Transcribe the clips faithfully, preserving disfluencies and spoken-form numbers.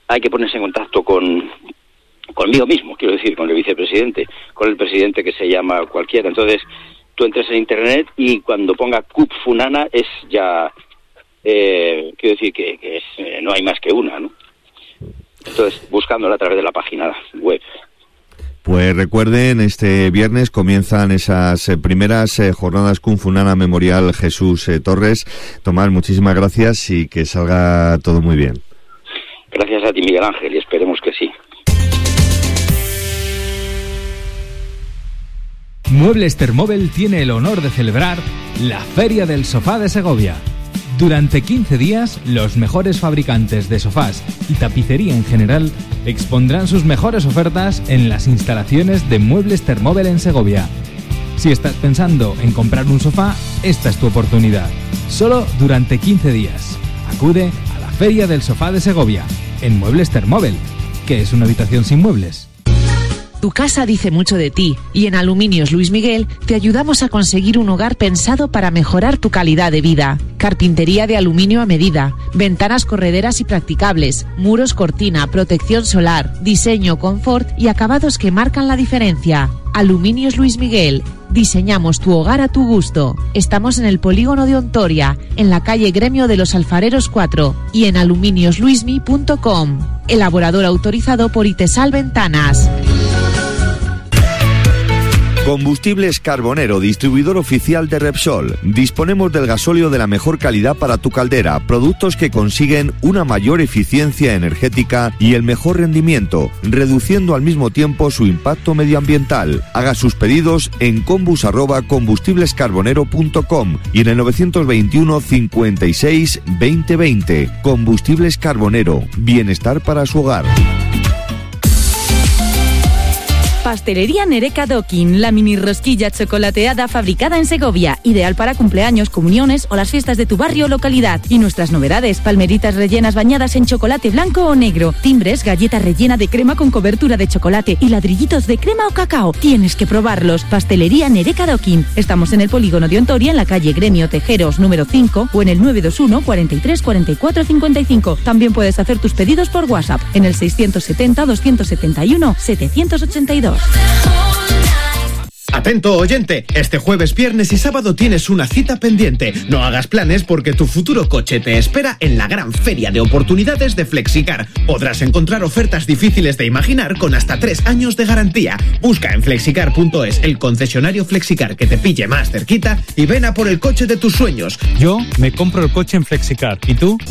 hay que ponerse en contacto con conmigo mismo, quiero decir, con el vicepresidente, con el presidente, que se llama cualquiera. Entonces, tú entras en internet y cuando ponga C U P Funana es ya, eh, quiero decir que, que es, eh, no hay más que una, ¿no? Entonces, buscándola a través de la página web. Pues recuerden, este viernes comienzan esas eh, primeras eh, jornadas Kung Funana Memorial Jesús eh, Torres. Tomás, muchísimas gracias y que salga todo muy bien. Gracias a ti, Miguel Ángel, y esperemos que sí. Muebles Thermobel tiene el honor de celebrar la Feria del Sofá de Segovia. Durante quince días, los mejores fabricantes de sofás y tapicería en general expondrán sus mejores ofertas en las instalaciones de Muebles Thermobel en Segovia. Si estás pensando en comprar un sofá, esta es tu oportunidad. Solo durante quince días. Acude a la Feria del Sofá de Segovia, en Muebles Thermobel, que es una habitación sin muebles. Tu casa dice mucho de ti y en Aluminios Luis Miguel te ayudamos a conseguir un hogar pensado para mejorar tu calidad de vida. Carpintería de aluminio a medida, ventanas correderas y practicables, muros cortina, protección solar, diseño, confort y acabados que marcan la diferencia. Aluminios Luis Miguel. Diseñamos tu hogar a tu gusto. Estamos en el polígono de Ontoria, en la calle Gremio de los Alfareros cuatro y en aluminios luismi punto com. Elaborador autorizado por Itesal Ventanas. Combustibles Carbonero, distribuidor oficial de Repsol. Disponemos del gasóleo de la mejor calidad para tu caldera, productos que consiguen una mayor eficiencia energética y el mejor rendimiento, reduciendo al mismo tiempo su impacto medioambiental. Haga sus pedidos en combus arroba combustiblescarbonero punto com y en el novecientos veintiuno cincuenta y seis veinte veinte. Combustibles Carbonero, bienestar para su hogar. Pastelería Nereca Docking, la mini rosquilla chocolateada fabricada en Segovia, ideal para cumpleaños, comuniones o las fiestas de tu barrio o localidad. Y nuestras novedades, palmeritas rellenas bañadas en chocolate blanco o negro, timbres, galleta rellena de crema con cobertura de chocolate y ladrillitos de crema o cacao. Tienes que probarlos. Pastelería Nereca Docking. Estamos en el polígono de Ontoria, en la calle Gremio Tejeros número cinco o en el nueve dos uno, cuarenta y tres, cuarenta y cuatro, cincuenta y cinco. También puedes hacer tus pedidos por WhatsApp en el seiscientos setenta, doscientos setenta y uno, setecientos ochenta y dos. Atento oyente, este jueves, viernes y sábado tienes una cita pendiente. No hagas planes porque tu futuro coche te espera en la gran feria de oportunidades de Flexicar. Podrás encontrar ofertas difíciles de imaginar con hasta tres años de garantía. Busca en flexicar punto es el concesionario Flexicar que te pille más cerquita y ven a por el coche de tus sueños. Yo me compro el coche en Flexicar. ¿Y tú?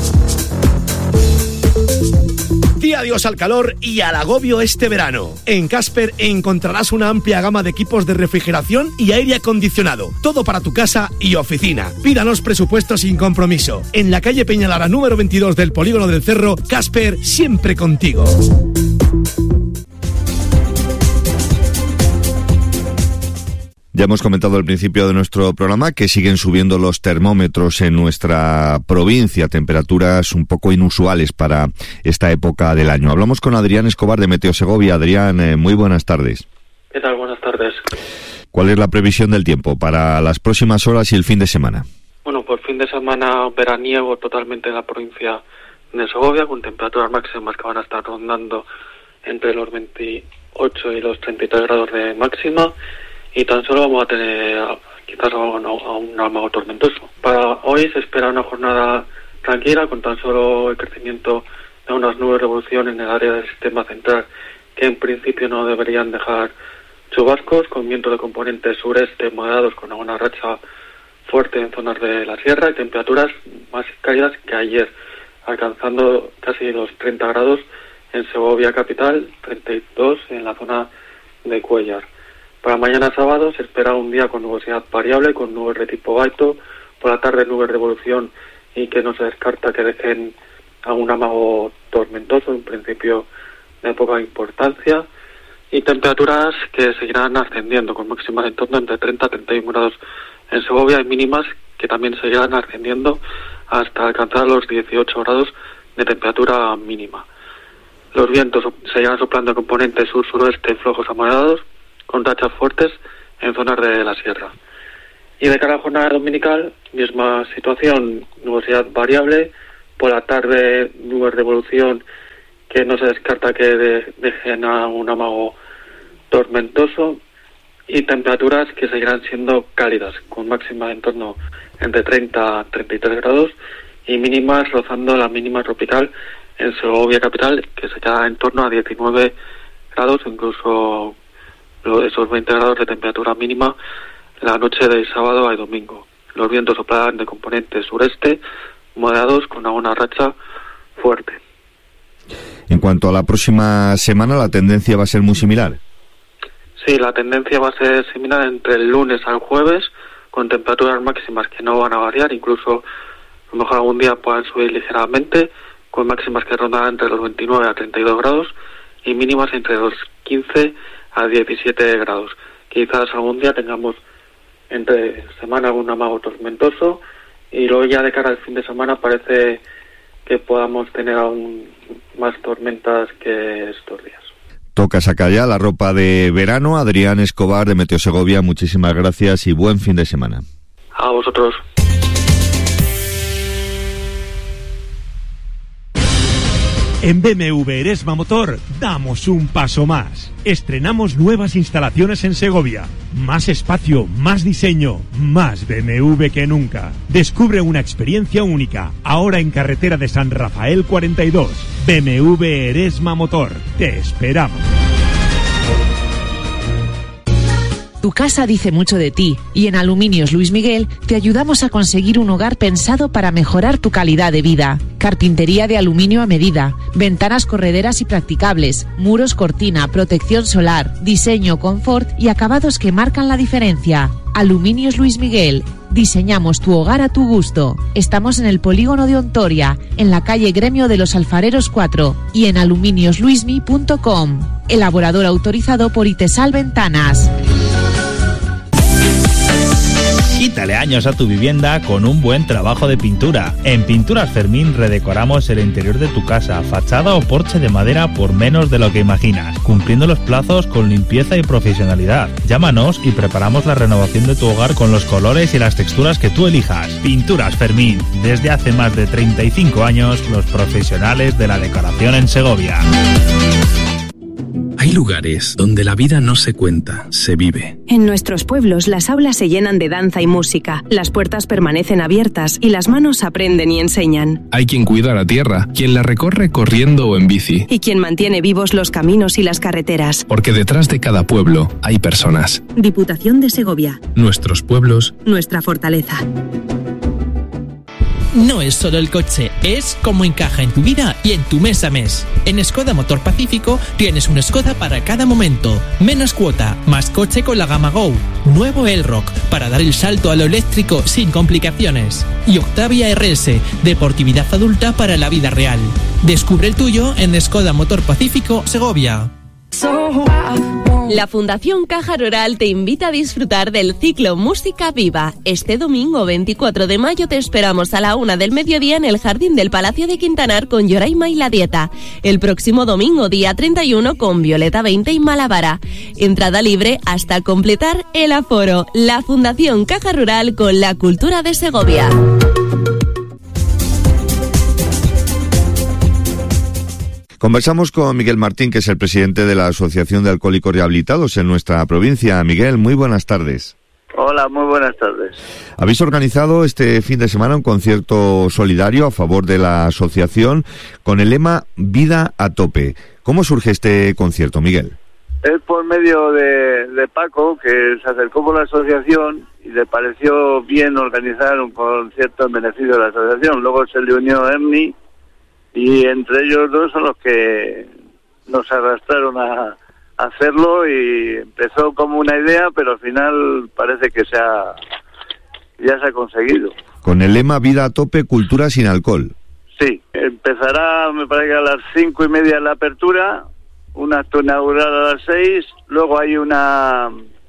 Di adiós al calor y al agobio este verano. En Casper encontrarás una amplia gama de equipos de refrigeración y aire acondicionado. Todo para tu casa y oficina. Pídanos presupuesto sin compromiso. En la calle Peñalara número veintidós del Polígono del Cerro, Casper, siempre contigo. Ya hemos comentado al principio de nuestro programa que siguen subiendo los termómetros en nuestra provincia, temperaturas un poco inusuales para esta época del año. Hablamos con Adrián Escobar de Meteo Segovia. Adrián, eh, muy buenas tardes. ¿Qué tal? Buenas tardes. ¿Cuál es la previsión del tiempo para las próximas horas y el fin de semana? Bueno, por fin de semana veraniego totalmente en la provincia de Segovia, con temperaturas máximas que van a estar rondando entre los veintiocho y los treinta y tres grados de máxima. Y tan solo vamos a tener quizás a un, a un amago tormentoso. Para hoy se espera una jornada tranquila con tan solo el crecimiento de unas nubes de evolución en el área del sistema central que en principio no deberían dejar chubascos, con vientos de componente sureste moderados con alguna racha fuerte en zonas de la sierra y temperaturas más cálidas que ayer, alcanzando casi los treinta grados en Segovia capital, treinta y dos en la zona de Cuéllar. Para mañana sábado se espera un día con nubosidad variable, con nubes de tipo alto, por la tarde nubes de evolución y que no se descarta que dejen algún amago tormentoso, en principio de poca importancia, y temperaturas que seguirán ascendiendo, con máximas en torno entre treinta y treinta y uno grados en Segovia y mínimas que también seguirán ascendiendo hasta alcanzar los dieciocho grados de temperatura mínima. Los vientos seguirán soplando de componente sur-suroeste flojos a moderados, con rachas fuertes en zonas de la sierra. Y de cara a la jornada dominical, misma situación, nubosidad variable, por la tarde nubes de evolución que no se descarta que de, dejen a un amago tormentoso, y temperaturas que seguirán siendo cálidas, con máxima en torno entre treinta a treinta y tres grados y mínimas rozando la mínima tropical en Segovia capital, que será en torno a diecinueve grados, incluso esos veinte grados de temperatura mínima la noche de sábado a domingo. Los vientos soplarán de componente sureste, moderados, con alguna racha fuerte. En cuanto a la próxima semana, ¿la tendencia va a ser muy similar? Sí, la tendencia va a ser similar entre el lunes al jueves, con temperaturas máximas que no van a variar, incluso a lo mejor algún día puedan subir ligeramente, con máximas que rondarán entre los veintinueve a treinta y dos grados y mínimas entre los quince a diecisiete grados. Quizás algún día tengamos entre semana algún amago tormentoso, y luego ya de cara al fin de semana parece que podamos tener aún más tormentas que estos días. Toca sacar ya la ropa de verano. Adrián Escobar, de Meteo Segovia, muchísimas gracias y buen fin de semana. A vosotros. En B M W Eresma Motor damos un paso más. Estrenamos nuevas instalaciones en Segovia. Más espacio, más diseño, más B M W que nunca. Descubre una experiencia única, ahora en carretera de San Rafael cuarenta y dos. B M W Eresma Motor. Te esperamos. Tu casa dice mucho de ti, y en Aluminios Luis Miguel te ayudamos a conseguir un hogar pensado para mejorar tu calidad de vida. Carpintería de aluminio a medida, ventanas correderas y practicables, muros cortina, protección solar, diseño, confort y acabados que marcan la diferencia. Aluminios Luis Miguel. Diseñamos tu hogar a tu gusto. Estamos en el polígono de Ontoria, en la calle Gremio de los Alfareros cuatro y en aluminios luismi punto com. Elaborador autorizado por Itesal Ventanas. Quítale años a tu vivienda con un buen trabajo de pintura. En Pinturas Fermín redecoramos el interior de tu casa, fachada o porche de madera por menos de lo que imaginas, cumpliendo los plazos con limpieza y profesionalidad. Llámanos y preparamos la renovación de tu hogar con los colores y las texturas que tú elijas. Pinturas Fermín, desde hace más de treinta y cinco años, los profesionales de la decoración en Segovia. Hay lugares donde la vida no se cuenta, se vive. En nuestros pueblos las aulas se llenan de danza y música, las puertas permanecen abiertas y las manos aprenden y enseñan. Hay quien cuida la tierra, quien la recorre corriendo o en bici. Y quien mantiene vivos los caminos y las carreteras. Porque detrás de cada pueblo hay personas. Diputación de Segovia. Nuestros pueblos. Nuestra fortaleza. No es solo el coche, es cómo encaja en tu vida y en tu mes a mes. En Skoda Motor Pacífico tienes un Skoda para cada momento. Menos cuota, más coche con la gama Go. Nuevo Elrock, para dar el salto a lo eléctrico sin complicaciones. Y Octavia R S, deportividad adulta para la vida real. Descubre el tuyo en Skoda Motor Pacífico, Segovia. La Fundación Caja Rural te invita a disfrutar del ciclo Música Viva. Este domingo veinticuatro de mayo te esperamos a la una del mediodía en el Jardín del Palacio de Quintanar con Yoraima y La Dieta. El próximo domingo, día treinta y uno, con Violeta veinte y Malavara. Entrada libre hasta completar el aforo. La Fundación Caja Rural con la cultura de Segovia. Conversamos con Miguel Martín, que es el presidente de la Asociación de Alcohólicos Rehabilitados en nuestra provincia. Miguel, muy buenas tardes. Hola, muy buenas tardes. Habéis organizado este fin de semana un concierto solidario a favor de la asociación con el lema Vida a Tope. ¿Cómo surge este concierto, Miguel? Es por medio de, de Paco, que se acercó por la asociación y le pareció bien organizar un concierto en beneficio de la asociación. Luego se le unió Ernie, y entre ellos dos son los que nos arrastraron a, a hacerlo, y empezó como una idea, pero al final parece que se ha, ya se ha conseguido. Con el lema Vida a Tope, cultura sin alcohol. Sí, empezará, me parece que a las cinco y media la apertura, un acto inaugural a las seis, luego hay una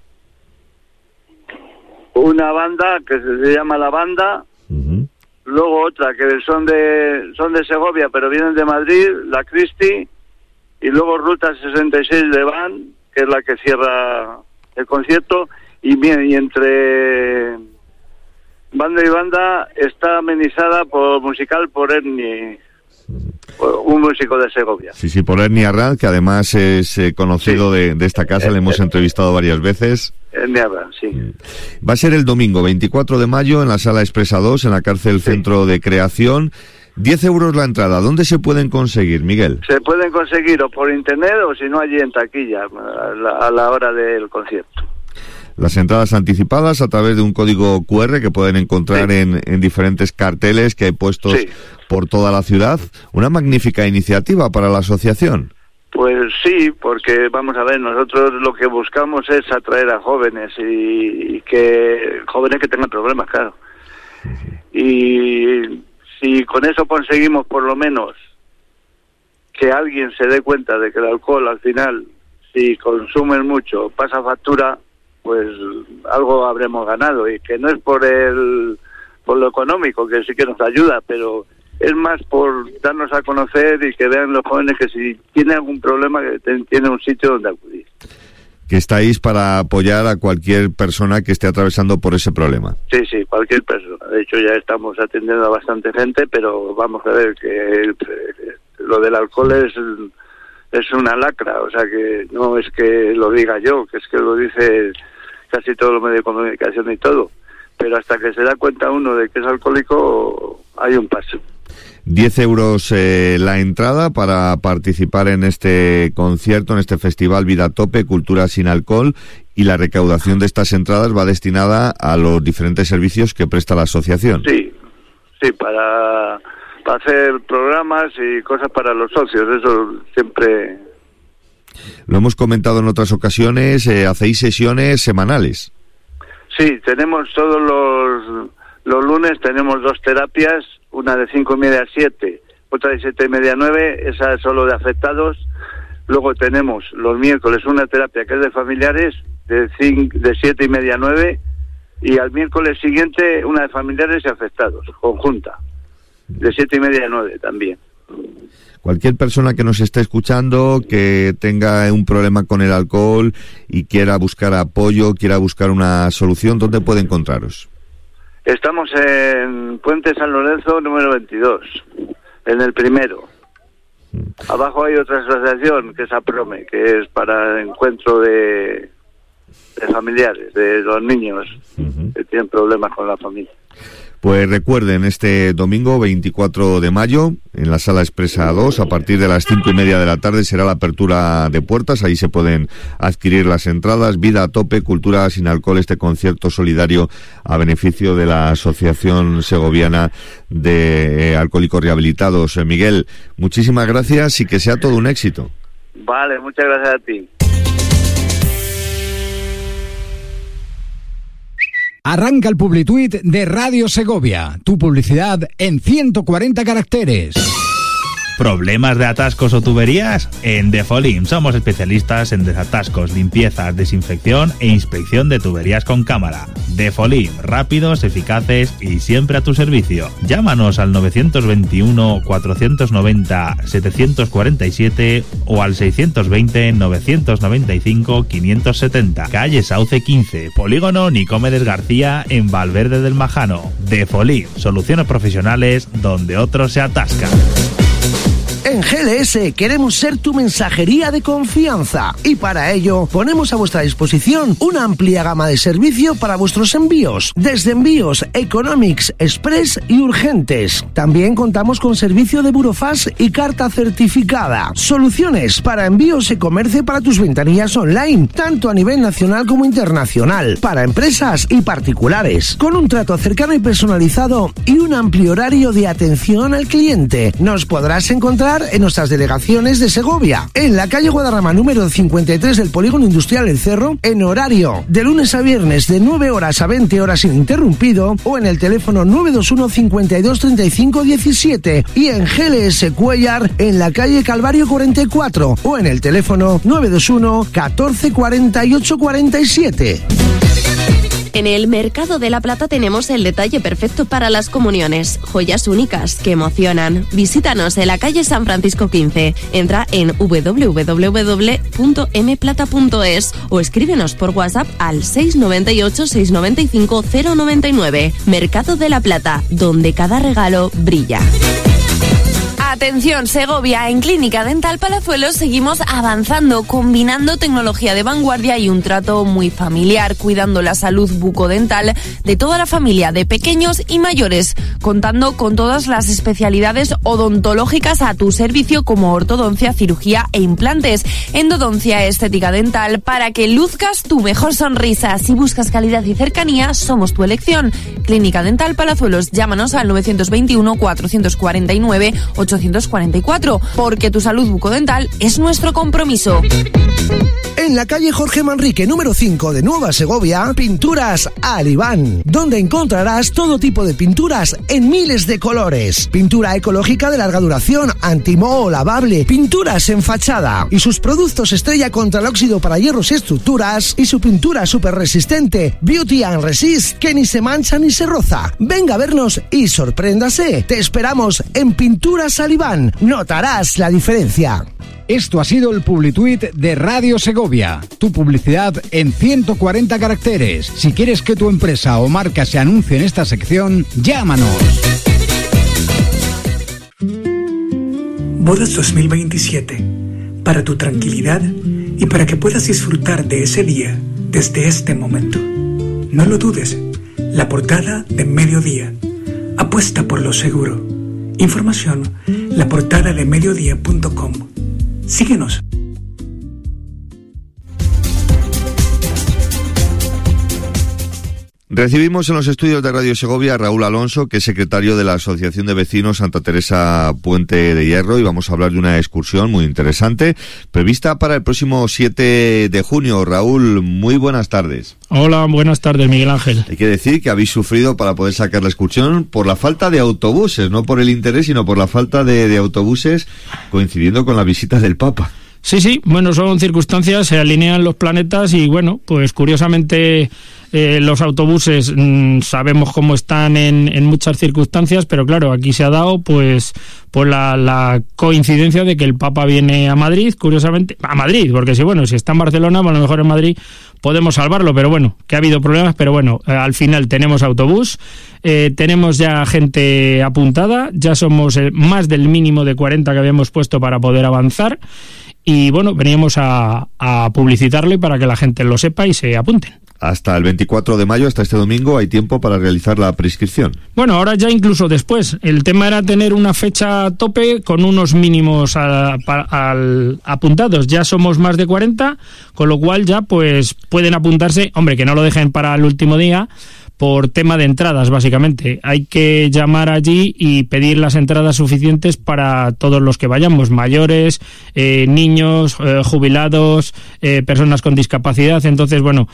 una banda que se llama La Banda. Uh-huh. Luego otra que son de son de Segovia, pero vienen de Madrid, la Cristi, y luego Ruta sesenta y seis de Van, que es la que cierra el concierto, y bien, y entre banda y banda está amenizada por musical por Ernie. Un músico de Segovia. Sí, sí, por Ernie Arranz, que además es eh, conocido sí. de, de esta casa, eh, le hemos eh, entrevistado varias veces. Ernie Arranz, sí. Va a ser el domingo veinticuatro de mayo en la Sala Expresa dos, en la cárcel sí. Centro de Creación. diez euros la entrada. ¿Dónde se pueden conseguir, Miguel? Se pueden conseguir o por internet o si no allí en taquilla, a la, a la hora del concierto. Las entradas anticipadas a través de un código cu erre que pueden encontrar sí. en, en diferentes carteles que hay puestos sí. por toda la ciudad. Una magnífica iniciativa para la asociación. Pues sí, porque vamos a ver, nosotros lo que buscamos es atraer a jóvenes y, y que jóvenes que tengan problemas, claro. Sí. Y si con eso conseguimos por lo menos que alguien se dé cuenta de que el alcohol al final, si consumen mucho, pasa factura, pues algo habremos ganado, y que no es por el por lo económico, que sí que nos ayuda, pero es más por darnos a conocer y que vean los jóvenes que si tienen algún problema que tienen un sitio donde acudir. Que estáis para apoyar a cualquier persona que esté atravesando por ese problema. Sí, sí, cualquier persona. De hecho ya estamos atendiendo a bastante gente, pero vamos a ver que el, lo del alcohol es es una lacra, o sea que no es que lo diga yo, que es que lo dice casi todos los medios de comunicación y todo, pero hasta que se da cuenta uno de que es alcohólico hay un paso. diez euros eh, la entrada para participar en este concierto, en este festival Vida a Tope, Cultura sin Alcohol, y la recaudación de estas entradas va destinada a los diferentes servicios que presta la asociación. Sí, sí, para, para hacer programas y cosas para los socios, eso siempre... Lo hemos comentado en otras ocasiones, eh, hacéis sesiones semanales. Sí, tenemos todos los, los lunes, tenemos dos terapias, una de cinco y media a siete, otra de siete y media a nueve, esa es solo de afectados. Luego tenemos los miércoles una terapia que es de familiares, de, cinco, de siete y media a nueve, y al miércoles siguiente una de familiares y afectados, conjunta, de siete y media a nueve también. Cualquier persona que nos esté escuchando, que tenga un problema con el alcohol y quiera buscar apoyo, quiera buscar una solución, ¿dónde puede encontraros? Estamos en Puente San Lorenzo número veintidós, en el primero. Abajo hay otra asociación que es APROME, que es para el encuentro de, de familiares, de los niños uh-huh. que tienen problemas con la familia. Pues recuerden, este domingo veinticuatro de mayo, en la Sala Expresa dos, a partir de las cinco y media de la tarde será la apertura de puertas. Ahí se pueden adquirir las entradas. Vida a Tope, Cultura sin Alcohol, este concierto solidario a beneficio de la Asociación Segoviana de Alcohólicos Rehabilitados. Eh, Miguel, muchísimas gracias y que sea todo un éxito. Vale, muchas gracias a ti. Arranca el Publituit de Radio Segovia. Tu publicidad en ciento cuarenta caracteres. ¿Problemas de atascos o tuberías? En Defolim somos especialistas en desatascos, limpiezas, desinfección e inspección de tuberías con cámara. Defolim, rápidos, eficaces y siempre a tu servicio. Llámanos al nueve dos uno, cuatro nueve cero, siete cuatro siete o al seis dos cero, nueve nueve cinco, cinco siete cero. Calle Sauce quince, Polígono Nicomedes García en Valverde del Majano. Defolim, soluciones profesionales donde otros se atascan. En G L S queremos ser tu mensajería de confianza y para ello ponemos a vuestra disposición una amplia gama de servicio para vuestros envíos, desde envíos economics, express y urgentes. También contamos con servicio de burofax y carta certificada. Soluciones para envíos y comercio para tus ventanillas online, tanto a nivel nacional como internacional, para empresas y particulares, con un trato cercano y personalizado y un amplio horario de atención al cliente. Nos podrás encontrar en nuestras delegaciones de Segovia, en la calle Guadarrama número cincuenta y tres del Polígono Industrial El Cerro, en horario de lunes a viernes de nueve horas a veinte horas ininterrumpido, o en el teléfono nueve dos uno, cincuenta y dos, treinta y cinco, diecisiete, y en G L S Cuellar en la calle Calvario cuarenta y cuatro, o en el teléfono nueve dos uno, catorce, cuarenta y ocho, cuarenta y siete. En el Mercado de la Plata tenemos el detalle perfecto para las comuniones. Joyas únicas que emocionan. Visítanos en la calle San Francisco quince. Entra en doble u doble u doble u punto m plata punto es o escríbenos por WhatsApp al seis nueve ocho, seis nueve cinco, cero nueve nueve. Mercado de la Plata, donde cada regalo brilla. Atención, Segovia, en Clínica Dental Palazuelos seguimos avanzando, combinando tecnología de vanguardia y un trato muy familiar, cuidando la salud bucodental de toda la familia, de pequeños y mayores, contando con todas las especialidades odontológicas a tu servicio, como ortodoncia, cirugía e implantes, endodoncia, estética dental, para que luzcas tu mejor sonrisa. Si buscas calidad y cercanía, somos tu elección. Clínica Dental Palazuelos, llámanos al nueve dos uno, cuatro cuatro nueve, ocho cuatro cuatro, porque tu salud bucodental es nuestro compromiso. En la calle Jorge Manrique, número cinco de Nueva Segovia, Pinturas Alibán, donde encontrarás todo tipo de pinturas en miles de colores. Pintura ecológica de larga duración, antimoho, lavable, pinturas en fachada y sus productos estrella contra el óxido para hierros y estructuras, y su pintura súper resistente, Beauty and Resist, que ni se mancha ni se roza. Venga a vernos y sorpréndase. Te esperamos en Pinturas Alibán. Notarás la diferencia. Esto ha sido el Publituit de Radio Segovia, tu publicidad en ciento cuarenta caracteres. Si quieres que tu empresa o marca se anuncie en esta sección, llámanos. Bodas dos mil veintisiete, para tu tranquilidad y para que puedas disfrutar de ese día desde este momento. No lo dudes, la portada de Mediodía. Apuesta por lo seguro. Información, la portada de mediodía punto com. Síguenos. Recibimos en los estudios de Radio Segovia a Raúl Alonso, que es secretario de la Asociación de Vecinos Santa Teresa Puente de Hierro, y vamos a hablar de una excursión muy interesante prevista para el próximo siete de junio. Raúl, muy buenas tardes. Hola, buenas tardes, Miguel Ángel. Hay que decir que habéis sufrido para poder sacar la excursión por la falta de autobuses, no por el interés, sino por la falta de, de autobuses, coincidiendo con la visita del Papa. Sí, sí, bueno, son circunstancias, se alinean los planetas y bueno, pues curiosamente eh, los autobuses mmm, sabemos cómo están en, en muchas circunstancias, pero claro, aquí se ha dado pues, pues la, la coincidencia de que el Papa viene a Madrid, curiosamente, a Madrid, porque si bueno, si está en Barcelona, a lo mejor en Madrid podemos salvarlo, pero bueno, que ha habido problemas, pero bueno, eh, al final tenemos autobús, eh, tenemos ya gente apuntada, ya somos eh, más del mínimo de cuarenta que habíamos puesto para poder avanzar. Y bueno, veníamos a, a publicitarlo y para que la gente lo sepa y se apunten. Hasta el veinticuatro de mayo, hasta este domingo, hay tiempo para realizar la prescripción. Bueno, ahora ya incluso después. El tema era tener una fecha tope con unos mínimos a, a, al, apuntados. Ya somos más de cuarenta, con lo cual ya pues pueden apuntarse. Hombre, que no lo dejen para el último día, por tema de entradas, básicamente. Hay que llamar allí y pedir las entradas suficientes para todos los que vayamos, mayores, eh, niños, eh, jubilados, eh, personas con discapacidad. Entonces, bueno,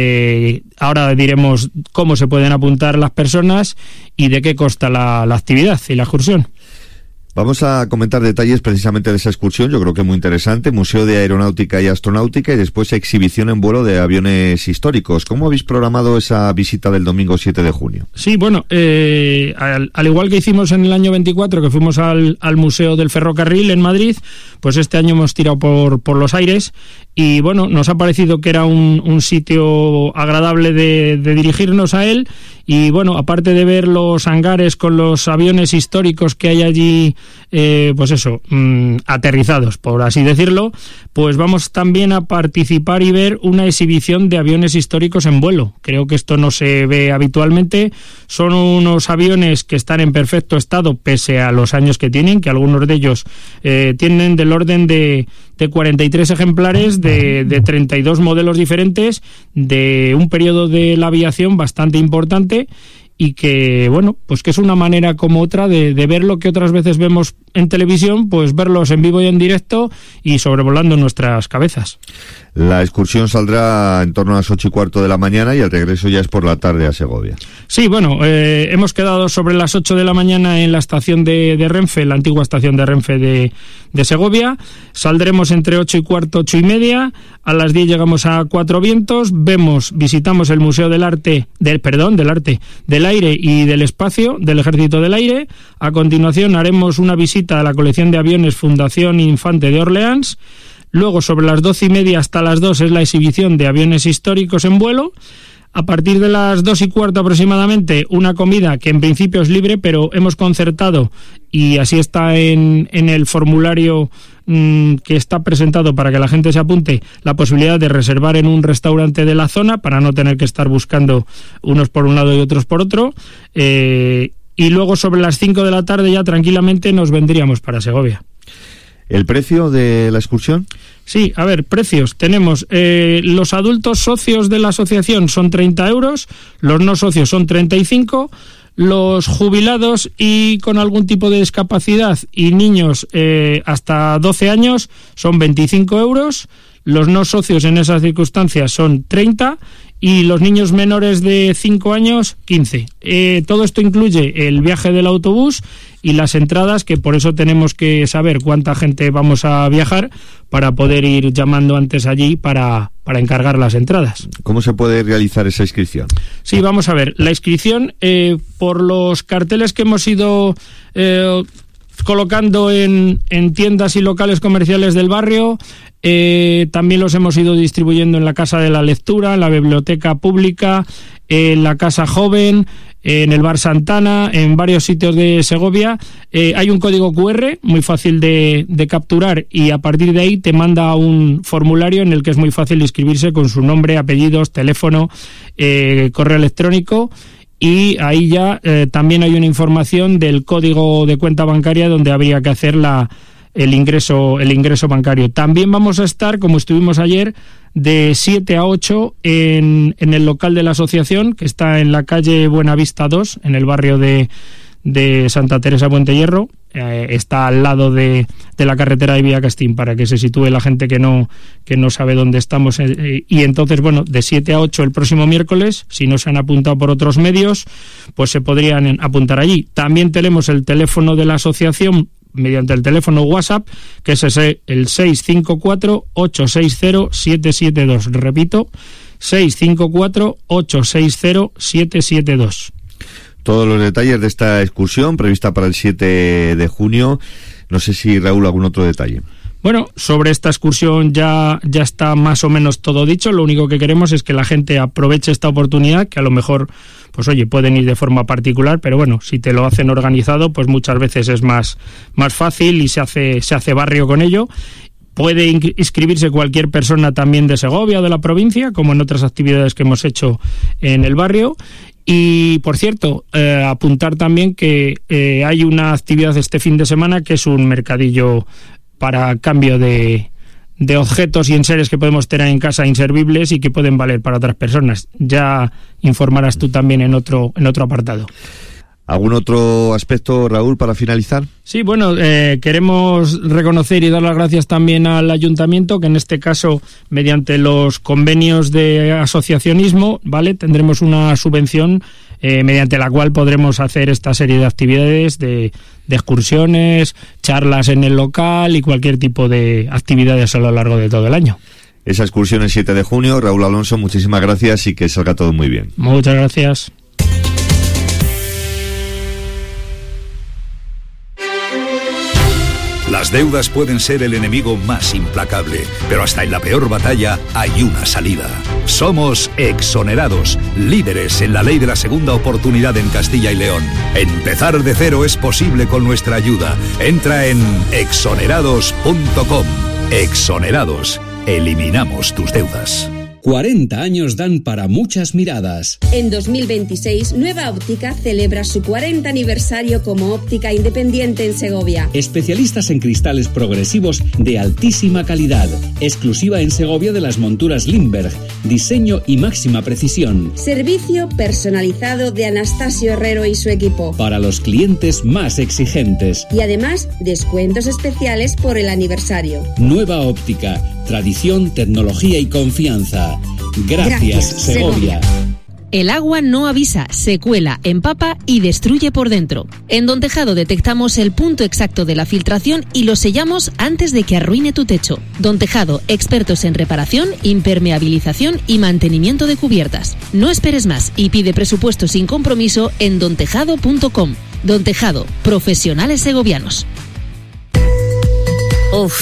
eh, ahora diremos cómo se pueden apuntar las personas y de qué consta la, la actividad y la excursión. Vamos a comentar detalles precisamente de esa excursión, yo creo que muy interesante, Museo de Aeronáutica y Astronáutica y después exhibición en vuelo de aviones históricos. ¿Cómo habéis programado esa visita del domingo siete de junio? Sí, bueno, eh, al, al igual que hicimos en el año veinticuatro, que fuimos al, al Museo del Ferrocarril en Madrid, pues este año hemos tirado por, por los aires y bueno, nos ha parecido que era un, un sitio agradable de, de dirigirnos a él. Y bueno, aparte de ver los hangares con los aviones históricos que hay allí, eh, pues eso, mmm, aterrizados, por así decirlo, pues vamos también a participar y ver una exhibición de aviones históricos en vuelo. Creo que esto no se ve habitualmente. Son unos aviones que están en perfecto estado pese a los años que tienen, que algunos de ellos eh, tienen del orden de, de cuarenta y tres ejemplares, de, de treinta y dos modelos diferentes, de un periodo de la aviación bastante importante. Y que, bueno, pues que es una manera como otra de, de ver lo que otras veces vemos en televisión, pues verlos en vivo y en directo y sobrevolando nuestras cabezas. La excursión saldrá en torno a las ocho y cuarto de la mañana y el regreso ya es por la tarde a Segovia. Sí, bueno, eh, hemos quedado sobre las ocho de la mañana en la estación de, de Renfe, la antigua estación de Renfe de, de Segovia. Saldremos entre ocho y cuarto, ocho y media. A las diez llegamos a Cuatro Vientos. Vemos, visitamos el Museo del Arte, del perdón, del Arte, del Aire y del Espacio del Ejército del Aire. A continuación haremos una visita a la colección de aviones Fundación Infante de Orleans. Luego, sobre las doce y media hasta las dos es la exhibición de aviones históricos en vuelo. a partir de las dos y cuarto aproximadamente, una comida que en principio es libre, pero hemos concertado, y así está en, en el formulario mmm, que está presentado para que la gente se apunte, la posibilidad de reservar en un restaurante de la zona para no tener que estar buscando unos por un lado y otros por otro. Eh, y luego sobre las cinco de la tarde ya tranquilamente nos vendríamos para Segovia. ¿El precio de la excursión? Sí, a ver, precios. Tenemos eh, los adultos socios de la asociación son treinta euros, los no socios son treinta y cinco, los jubilados y con algún tipo de discapacidad y niños eh, hasta doce años son veinticinco euros, los no socios en esas circunstancias son treinta y los niños menores de cinco años quince. Eh, todo esto incluye el viaje del autobús y las entradas, que por eso tenemos que saber cuánta gente vamos a viajar para poder ir llamando antes allí para, para encargar las entradas. ¿Cómo se puede realizar esa inscripción? Sí, vamos a ver. La inscripción, eh, por los carteles que hemos ido eh, colocando en, en tiendas y locales comerciales del barrio, eh, también los hemos ido distribuyendo en la Casa de la Lectura, en la Biblioteca Pública, en la Casa Joven, en el Bar Santana, en varios sitios de Segovia. Eh, hay un código cu erre muy fácil de, de capturar y a partir de ahí te manda un formulario en el que es muy fácil inscribirse con su nombre, apellidos, teléfono, eh, correo electrónico. Y ahí ya eh, también hay una información del código de cuenta bancaria donde habría que hacer la, el ingreso el ingreso bancario. También vamos a estar, como estuvimos ayer, de siete a ocho en, en el local de la asociación, que está en la calle Buenavista dos, en el barrio de, de Santa Teresa Puente Hierro. Eh, está al lado de, de la carretera de Villacastín, para que se sitúe la gente que no que no sabe dónde estamos. Eh, y entonces, bueno, de siete a ocho el próximo miércoles, si no se han apuntado por otros medios, pues se podrían apuntar allí. También tenemos el teléfono de la asociación mediante el teléfono WhatsApp, que es ese, el seis cinco cuatro, ocho seis cero, siete siete dos. Repito, seis cinco cuatro, ocho seis cero, siete siete dos. Todos los detalles de esta excursión prevista para el siete de junio. No sé si, Raúl, algún otro detalle. Bueno, sobre esta excursión ya, ya está más o menos todo dicho. Lo único que queremos es que la gente aproveche esta oportunidad, que a lo mejor, pues oye, pueden ir de forma particular, pero bueno, si te lo hacen organizado, pues muchas veces es más, más fácil y se hace, se hace barrio con ello. Puede inscribirse cualquier persona también de Segovia o de la provincia, como en otras actividades que hemos hecho en el barrio. Y, por cierto, eh, apuntar también que eh, hay una actividad este fin de semana que es un mercadillo para cambio de, de objetos y enseres que podemos tener en casa inservibles y que pueden valer para otras personas. Ya informarás tú también en otro, en otro apartado. ¿Algún otro aspecto, Raúl, para finalizar? Sí, bueno, eh, queremos reconocer y dar las gracias también al ayuntamiento, que en este caso, mediante los convenios de asociacionismo, ¿vale?, tendremos una subvención eh, mediante la cual podremos hacer esta serie de actividades, de, de excursiones, charlas en el local y cualquier tipo de actividades a lo largo de todo el año. Esa excursión el siete de junio. Raúl Alonso, muchísimas gracias y que salga todo muy bien. Muchas gracias. Las deudas pueden ser el enemigo más implacable, pero hasta en la peor batalla hay una salida. Somos Exonerados, líderes en la ley de la segunda oportunidad en Castilla y León. Empezar de cero es posible con nuestra ayuda. Entra en exonerados punto com. Exonerados, eliminamos tus deudas. cuarenta años dan para muchas miradas. En dos mil veintiséis, Nueva Óptica celebra su cuarenta aniversario como óptica independiente en Segovia. Especialistas en cristales progresivos de altísima calidad. Exclusiva en Segovia de las monturas Lindbergh. Diseño y máxima precisión. Servicio personalizado de Anastasio Herrero y su equipo. Para los clientes más exigentes. Y además, descuentos especiales por el aniversario. Nueva Óptica. Tradición, tecnología y confianza. Gracias, Gracias Segovia. El agua no avisa, se cuela, empapa y destruye por dentro. En Don Tejado detectamos el punto exacto de la filtración y lo sellamos antes de que arruine tu techo. Don Tejado, expertos en reparación, impermeabilización y mantenimiento de cubiertas. No esperes más y pide presupuesto sin compromiso en don tejado punto com. Don Tejado, profesionales segovianos. Uf.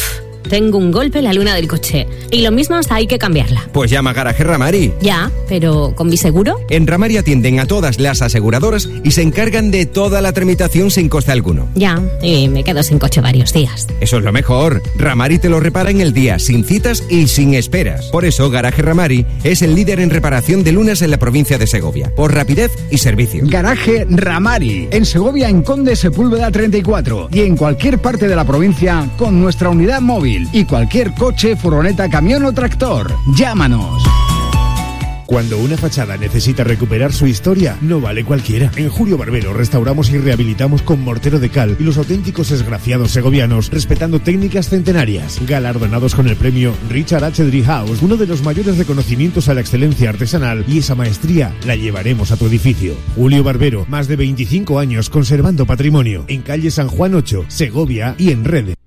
tengo un golpe en la luna del coche. Y lo mismo hasta hay que cambiarla. Pues llama a Garaje Ramari. Ya, pero ¿con mi seguro? En Ramari atienden a todas las aseguradoras y se encargan de toda la tramitación sin coste alguno. Ya, y me quedo sin coche varios días. Eso es lo mejor. Ramari te lo repara en el día, sin citas y sin esperas. Por eso Garaje Ramari es el líder en reparación de lunas en la provincia de Segovia, por rapidez y servicio. Garaje Ramari, en Segovia, en Conde Sepúlveda treinta y cuatro y en cualquier parte de la provincia con nuestra unidad móvil y cualquier coche, furgoneta, camión o tractor. Llámanos. Cuando una fachada necesita recuperar su historia, no vale cualquiera. En Julio Barbero restauramos y rehabilitamos con mortero de cal y los auténticos esgrafiados segovianos, respetando técnicas centenarias. Galardonados con el premio Richard H. Driehaus, uno de los mayores reconocimientos a la excelencia artesanal, y esa maestría la llevaremos a tu edificio. Julio Barbero, más de veinticinco años conservando patrimonio. En calle San Juan ocho, Segovia y en redes.